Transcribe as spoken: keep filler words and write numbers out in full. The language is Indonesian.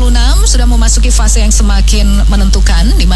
puluh enam sudah memasuki fase yang semakin menentukan, di mana